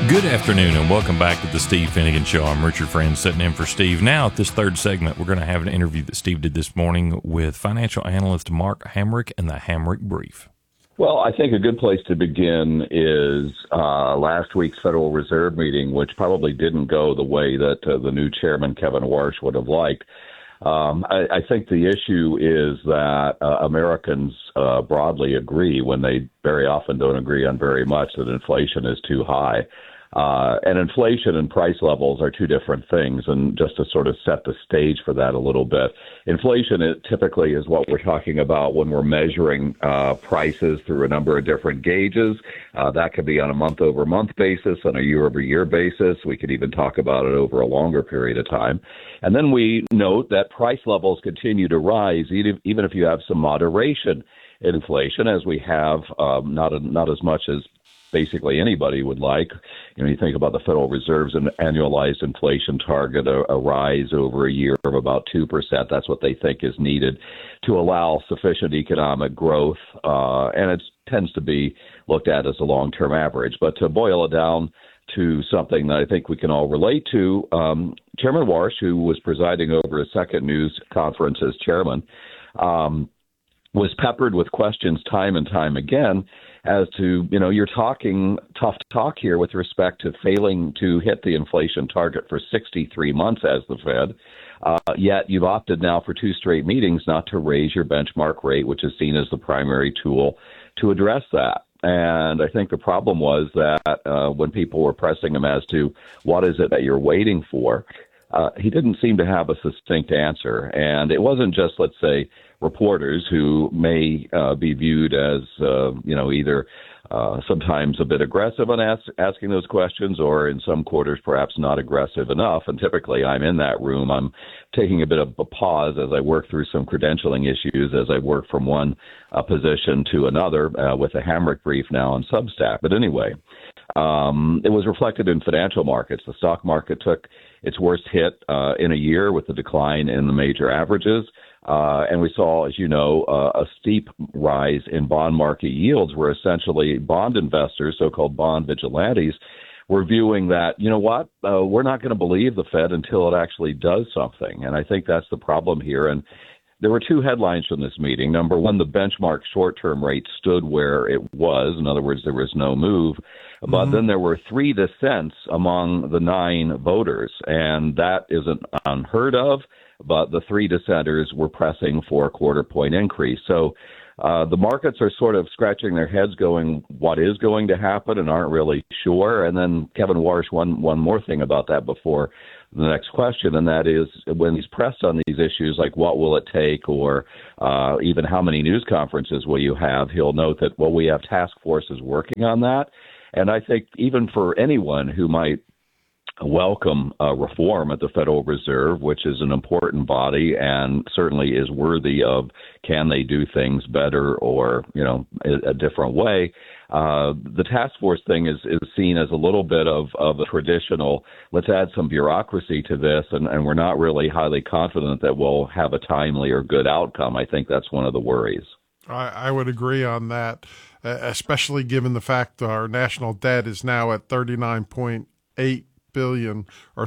Good afternoon and welcome back to the Steve Finnegan Show. I'm Richard Friend sitting in for Steve. Now at this third segment, we're going to have an interview that Steve did this morning with financial analyst Mark Hamrick and the Hamrick Brief. Well, I think a good place to begin is last week's Federal Reserve meeting, which probably didn't go the way that the new chairman, Kevin Warsh, would have liked. I think the issue is that Americans broadly agree, when they very often don't agree on very much, that inflation is too high. And inflation and price levels are two different things. And just to sort of set the stage for that a little bit, inflation typically is what we're talking about when we're measuring prices through a number of different gauges. That could be on a month-over-month basis, on a year-over-year basis. We could even talk about it over a longer period of time. And then we note that price levels continue to rise, even if you have some moderation in inflation, as we have, not as much as basically anybody would like. You know, you think about the Federal Reserve's an annualized inflation target, a rise over a year of about 2%. That's what they think is needed to allow sufficient economic growth, and it tends to be looked at as a long-term average. But to boil it down to something that I think we can all relate to, Chairman Warsh, who was presiding over a second news conference as chairman, was peppered with questions time and time again as to, you know, you're talking tough talk here with respect to failing to hit the inflation target for 63 months as the Fed, yet you've opted now for two straight meetings not to raise your benchmark rate, which is seen as the primary tool to address that. And I think the problem was that when people were pressing him as to what is it that you're waiting for, he didn't seem to have a succinct answer. And it wasn't just, let's say, reporters who may be viewed as, either sometimes a bit aggressive on asking those questions, or in some quarters perhaps not aggressive enough. And typically I'm in that room. I'm taking a bit of a pause as I work through some credentialing issues, as I work from one position to another with the Hamrick Brief now on Substack. But anyway, it was reflected in financial markets. The stock market took its worst hit in a year with the decline in the major averages. And we saw, as you know, a steep rise in bond market yields, where essentially bond investors, so-called bond vigilantes, were viewing that, you know what, we're not going to believe the Fed until it actually does something. And I think that's the problem here. And there were two headlines from this meeting. Number one, the benchmark short-term rate stood where it was. In other words, there was no move. But then there were three dissents among the 9 voters, and that isn't unheard of. But the 3 dissenters were pressing for a quarter-point increase. So the markets are sort of scratching their heads going, what is going to happen, and aren't really sure. And then Kevin Warsh, one more thing about that before the next question, and that is when he's pressed on these issues like what will it take, or even how many news conferences will you have, he'll note that, well, we have task forces working on that. And I think even for anyone who might welcome reform at the Federal Reserve, which is an important body and certainly is worthy of, can they do things better or, a different way, the task force thing is seen as a little bit of a traditional, let's add some bureaucracy to this, and we're not really highly confident that we'll have a timely or good outcome. I think that's one of the worries. I would agree on that, especially given the fact that our national debt is now at $39.8 billion, or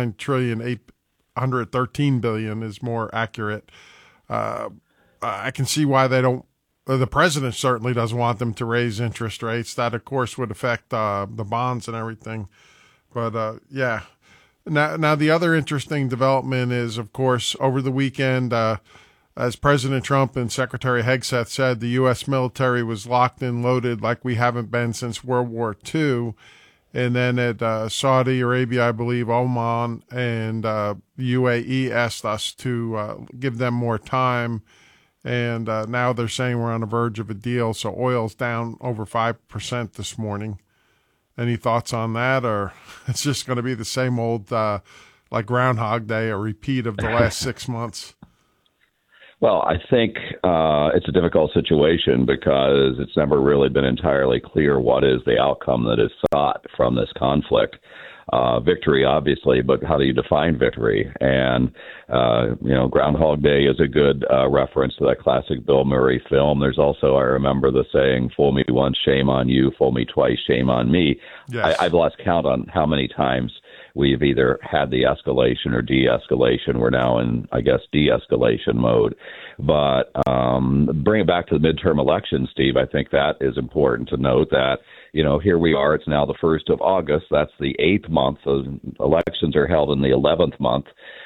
$39,813 billion is more accurate. I can see why they don't. The president certainly doesn't want them to raise interest rates. That, of course, would affect the bonds and everything. But yeah. Now the other interesting development is, of course, over the weekend, as President Trump and Secretary Hegseth said, the U.S. military was locked and loaded like we haven't been since World War II. And then at Saudi Arabia, I believe, Oman and UAE asked us to give them more time. And now they're saying we're on the verge of a deal. So oil's down over 5% this morning. Any thoughts on that? Or it's just going to be the same old, like Groundhog Day, a repeat of the last 6 months? Well, I think it's a difficult situation because it's never really been entirely clear what is the outcome that is sought from this conflict. victory, obviously, but how do you define victory? And, Groundhog Day is a good reference to that classic Bill Murray film. There's also, I remember the saying, fool me once, shame on you, fool me twice, shame on me. Yes. I've lost count on how many times we've either had the escalation or de-escalation. We're now in, I guess, de-escalation mode. But bring it back to the midterm elections, Steve, I think that is important to note that, here we are. It's now the 1st of August. That's the 8th month. The elections are held in the 11th month.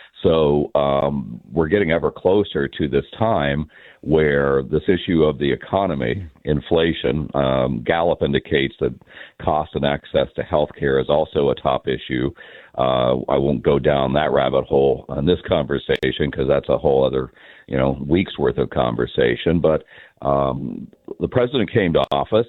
So we're getting ever closer to this time where this issue of the economy, inflation, Gallup indicates that cost and access to health care is also a top issue. I won't go down that rabbit hole on this conversation because that's a whole other, week's worth of conversation. But the president came to office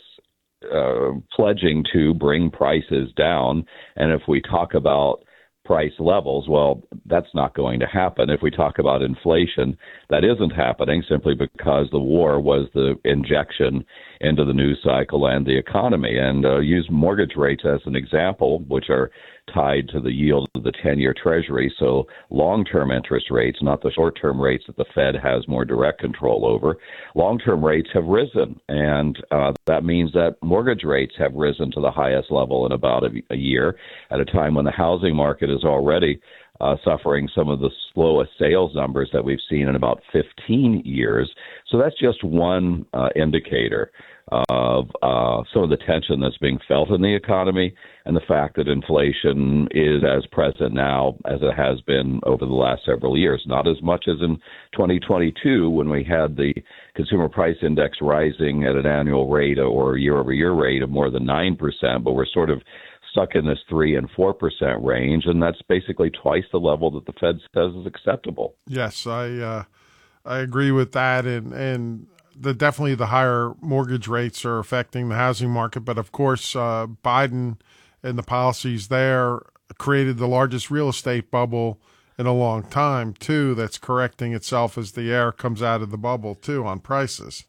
pledging to bring prices down. And if we talk about price levels, well, that's not going to happen. If we talk about inflation, that isn't happening simply because the war was the injection into the news cycle and the economy. And use mortgage rates as an example, which are tied to the yield of the 10-year Treasury. So long-term interest rates, not the short-term rates that the Fed has more direct control over. Long-term rates have risen, and that means that mortgage rates have risen to the highest level in about a year at a time when the housing market is already suffering some of the slowest sales numbers that we've seen in about 15 years. So that's just one indicator of some of the tension that's being felt in the economy and the fact that inflation is as present now as it has been over the last several years. Not as much as in 2022 when we had the consumer price index rising at an annual rate or year-over-year rate of more than 9%, but we're sort of stuck in this 3 and 4% range, and that's basically twice the level that the Fed says is acceptable. Yes, I agree with that, and definitely the higher mortgage rates are affecting the housing market. But of course, Biden and the policies there created the largest real estate bubble in a long time too. That's correcting itself as the air comes out of the bubble too on prices.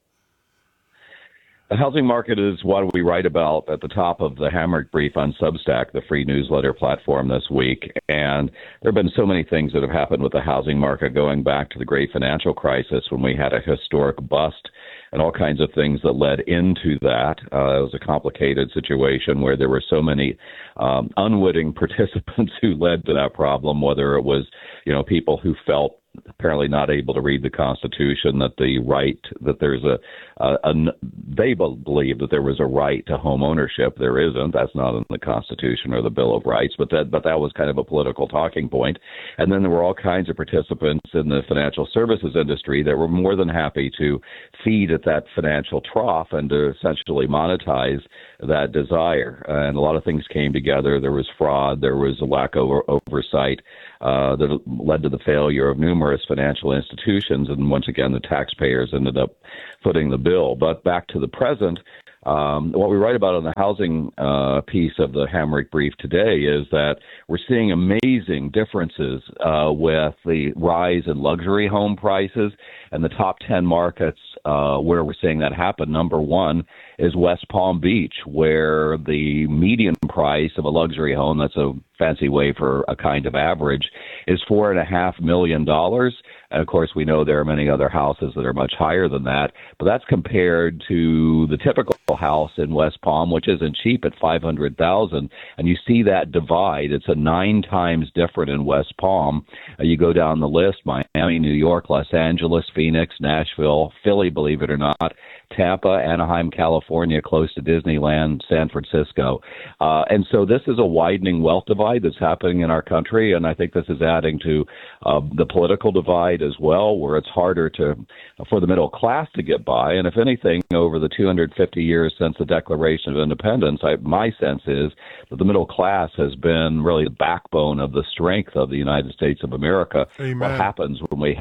The housing market is what we write about at the top of the Hamrick Brief on Substack, the free newsletter platform this week. And there have been so many things that have happened with the housing market going back to the great financial crisis when we had a historic bust and all kinds of things that led into that. It was a complicated situation where there were so many unwitting participants who led to that problem, whether it was, people who felt apparently not able to read the Constitution, that the right, that there's they believe that there was a right to home ownership. There isn't. That's not in the Constitution or the Bill of Rights, but that was kind of a political talking point. And then there were all kinds of participants in the financial services industry that were more than happy to feed at that financial trough and to essentially monetize that desire. And a lot of things came together. There was fraud. There was a lack of oversight that led to the failure of numerous financial institutions. And once again, the taxpayers ended up footing the bill. But back to the present, what we write about in the housing piece of the Hamrick Brief today is that we're seeing amazing differences with the rise in luxury home prices, and the top 10 markets where we're seeing that happen. Number one is West Palm Beach, where the median price of a luxury home, that's a fancy way for a kind of average, is $4.5 million. And of course, we know there are many other houses that are much higher than that, but that's compared to the typical house in West Palm, which isn't cheap at $500,000. And you see that divide. It's a 9 times different in West Palm. You go down the list: Miami, New York, Los Angeles, Phoenix, Nashville, Philly, believe it or not, Tampa, Anaheim, California, close to Disneyland, San Francisco. And so this is a widening wealth divide that's happening in our country, and I think this is adding to the political divide as well, where it's harder for the middle class to get by. And if anything, over the 250 years since the Declaration of Independence, my sense is that the middle class has been really the backbone of the strength of the United States of America. Amen. What happens when we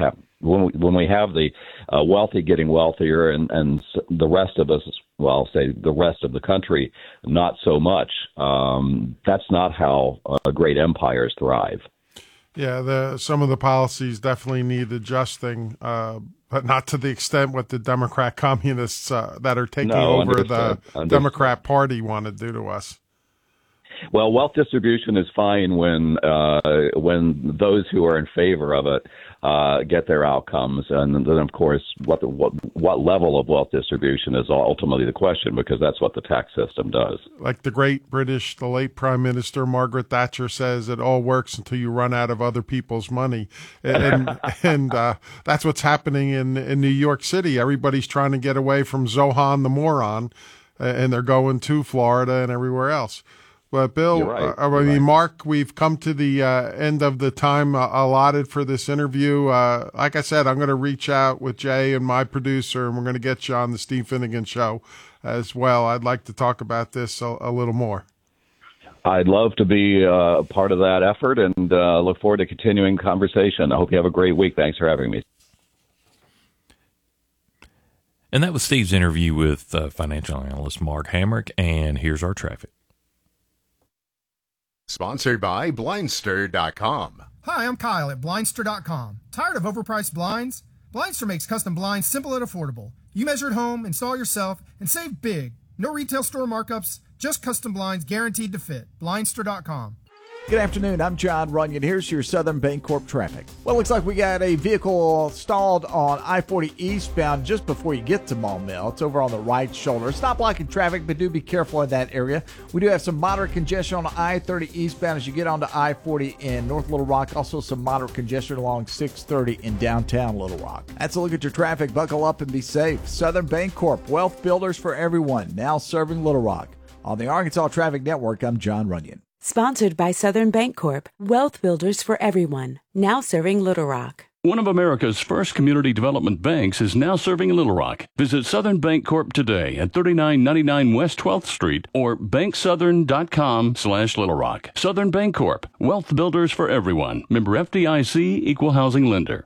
have the wealthy getting wealthier and the rest of us, well, say the rest of the country, not so much. That's not how great empires thrive. Yeah, some of the policies definitely need adjusting, but not to the extent what the Democrat communists that are taking over the Democrat Party want to do to us. Well, wealth distribution is fine when those who are in favor of it get their outcomes, and then of course what level of wealth distribution is ultimately the question, because that's what the tax system does. Like the late Prime Minister Margaret Thatcher says, it all works until you run out of other people's money, and that's what's happening in New York City. Everybody's trying to get away from Zohan the moron, and they're going to Florida and everywhere else. But Bill, right. Mark, we've come to the end of the time allotted for this interview. Like I said, I'm going to reach out with Jay and my producer, and we're going to get you on the Steve Finnegan Show as well. I'd like to talk about this a little more. I'd love to be part of that effort, and look forward to continuing conversation. I hope you have a great week. Thanks for having me. And that was Steve's interview with financial analyst Mark Hamrick, and here's our traffic. Sponsored by Blindster.com. Hi, I'm Kyle at Blindster.com. Tired of overpriced blinds? Blindster makes custom blinds simple and affordable. You measure at home, install yourself, and save big. No retail store markups, just custom blinds guaranteed to fit. Blindster.com. Good afternoon, I'm John Runyon. Here's your Southern Bancorp traffic. Well, it looks like we got a vehicle stalled on I-40 eastbound just before you get to Maumelle. It's over on the right shoulder. It's not blocking traffic, but do be careful in that area. We do have some moderate congestion on I-30 eastbound as you get onto I-40 in North Little Rock. Also some moderate congestion along 630 in downtown Little Rock. That's a look at your traffic. Buckle up and be safe. Southern Bancorp, wealth builders for everyone, now serving Little Rock. On the Arkansas Traffic Network, I'm John Runyon. Sponsored by Southern Bancorp, wealth builders for everyone, now serving Little Rock. One of America's first community development banks is now serving Little Rock. Visit Southern Bancorp today at 3999 West 12th Street or banksouthern.com/Little Rock. Southern Bancorp, wealth builders for everyone. Member FDIC, equal housing lender.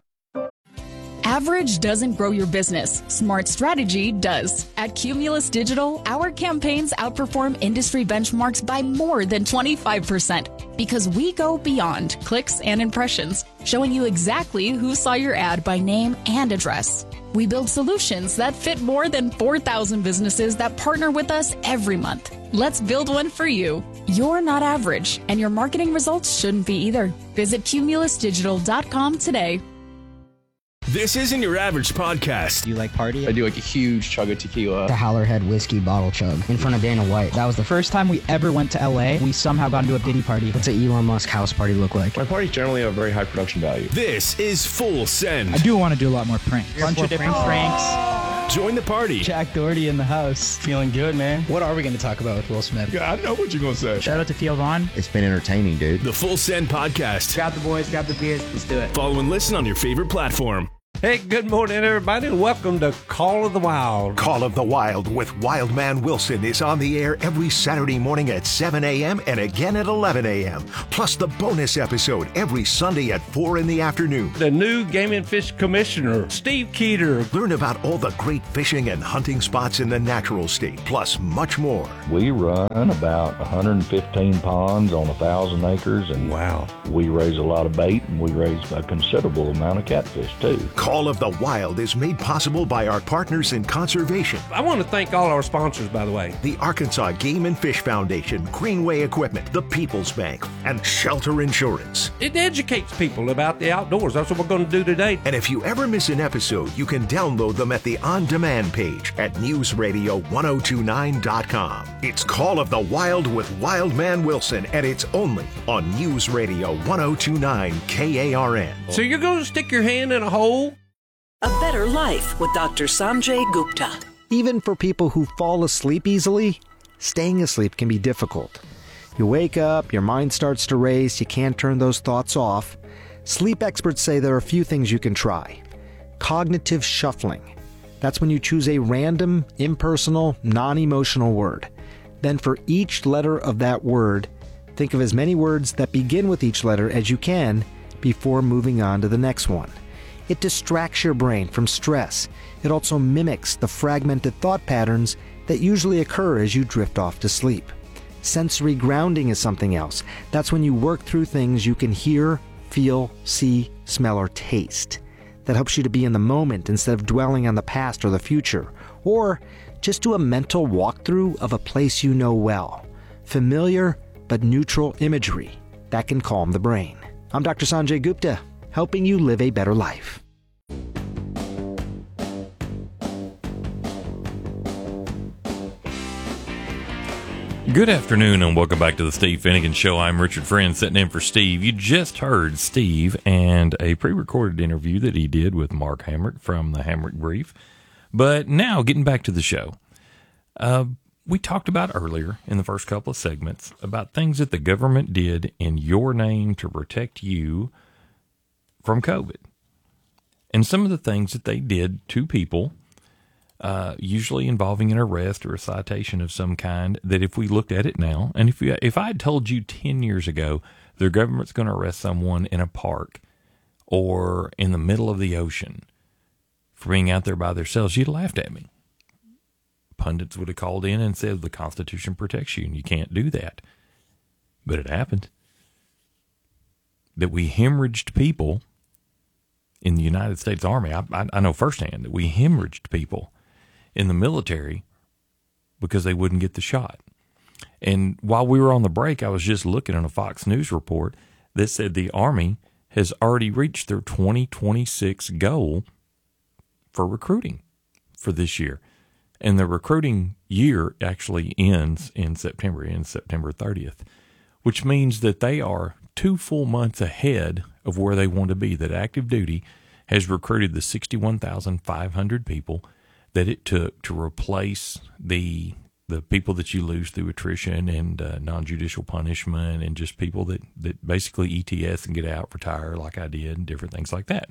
Average doesn't grow your business. Smart strategy does. At Cumulus Digital, our campaigns outperform industry benchmarks by more than 25% because we go beyond clicks and impressions, showing you exactly who saw your ad by name and address. We build solutions that fit more than 4,000 businesses that partner with us every month. Let's build one for you. You're not average, and your marketing results shouldn't be either. Visit cumulusdigital.com today. This isn't your average podcast. Do you like party? I do like a huge chug of tequila. The Howlerhead whiskey bottle chug in front of Dana White. That was the first time we ever went to LA. We somehow got into a Diddy party. What's an Elon Musk house party look like? My parties generally have a very high production value. This is Full Send. I do want to do a lot more pranks. Bunch of different pranks. Join the party. Jack Doherty in the house. Feeling good, man. What are we going to talk about with Will Smith? Yeah, I know what you're going to say. Shout out to Theo Vaughn. It's been entertaining, dude. The Full Send podcast. Grab the boys, grab the beers. Let's do it. Follow and listen on your favorite platform. Hey, good morning, everybody, and welcome to Call of the Wild. Call of the Wild with Wildman Wilson is on the air every Saturday morning at 7 a.m. and again at 11 a.m. Plus the bonus episode every Sunday at 4 in the afternoon. The new Game and Fish Commissioner, Steve Keeter. Learn about all the great fishing and hunting spots in the natural state, plus much more. We run about 115 ponds on 1,000 acres, and wow, we raise a lot of bait, and we raise a considerable amount of catfish, too. Call of the Wild is made possible by our partners in conservation. I want to thank all our sponsors, by the way. The Arkansas Game and Fish Foundation, Greenway Equipment, the People's Bank, and Shelter Insurance. It educates people about the outdoors. That's what we're going to do today. And if you ever miss an episode, you can download them at the on-demand page at newsradio1029.com. It's Call of the Wild with Wildman Wilson, and it's only on News Radio 1029 KARN. So you're going to stick your hand in a hole? A Better Life with Dr. Sanjay Gupta. Even for people who fall asleep easily, staying asleep can be difficult. You wake up, your mind starts to race, you can't turn those thoughts off. Sleep experts say there are a few things you can try. Cognitive shuffling. That's when you choose a random, impersonal, non-emotional word. Then for each letter of that word, think of as many words that begin with each letter as you can before moving on to the next one. It distracts your brain from stress. It also mimics the fragmented thought patterns that usually occur as you drift off to sleep. Sensory grounding is something else. That's when you work through things you can hear, feel, see, smell, or taste. That helps you to be in the moment instead of dwelling on the past or the future. Or just do a mental walkthrough of a place you know well. Familiar but neutral imagery that can calm the brain. I'm Dr. Sanjay Gupta, helping you live a better life. Good afternoon and welcome back to the Steve Finnegan Show. I'm Richard Friend sitting in for Steve. You just heard Steve and a pre-recorded interview that he did with Mark Hamrick from the Hamrick Brief. But now, getting back to the show, we talked about earlier in the first couple of segments about things that the government did in your name to protect you from COVID. And some of the things that they did to people, usually involving an arrest or a citation of some kind, that if we looked at it now, and if I had told you 10 years ago the government's going to arrest someone in a park or in the middle of the ocean for being out there by themselves, you'd have laughed at me. Pundits would have called in and said the Constitution protects you and you can't do that. But it happened. That we hemorrhaged people in the United States Army. I know firsthand that we hemorrhaged people in the military because they wouldn't get the shot. And while we were on the break, I was just looking at a Fox News report that said the Army has already reached their 2026 goal for recruiting for this year. And the recruiting year actually ends in September 30th, which means that they are 2 full months ahead of where they want to be. That active duty has recruited the 61,500 people that it took to replace the people that you lose through attrition and non-judicial punishment and just people that basically ETS and get out, retire like I did, and different things like that.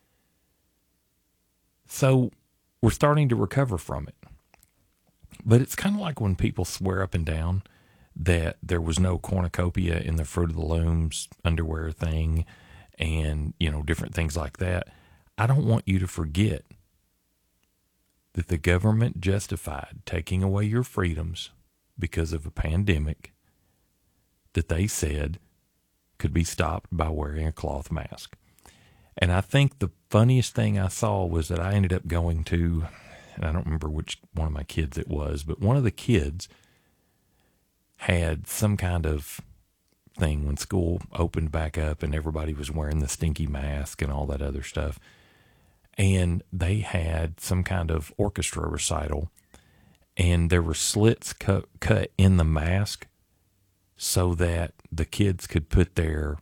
So we're starting to recover from it. But it's kind of like when people swear up and down that there was no cornucopia in the Fruit of the Looms underwear thing and, different things like that. I don't want you to forget that the government justified taking away your freedoms because of a pandemic that they said could be stopped by wearing a cloth mask. And I think the funniest thing I saw was that I ended up going to, and I don't remember which one of my kids it was, but one of the kids had some kind of thing when school opened back up and everybody was wearing the stinky mask and all that other stuff. And they had some kind of orchestra recital, and there were slits cut in the mask so that the kids could put their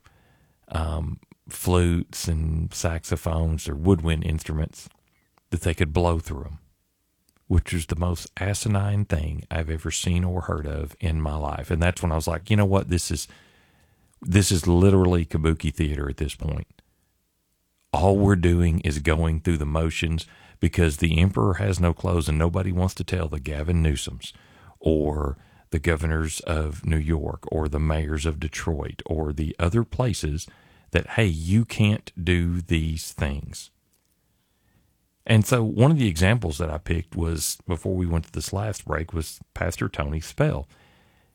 flutes and saxophones or woodwind instruments that they could blow through them, which was the most asinine thing I've ever seen or heard of in my life. And that's when I was like, you know what? This is literally kabuki theater at this point. All we're doing is going through the motions because the emperor has no clothes and nobody wants to tell the Gavin Newsoms or the governors of New York or the mayors of Detroit or the other places that, hey, you can't do these things. And so one of the examples that I picked was, before we went to this last break, was Pastor Tony Spell.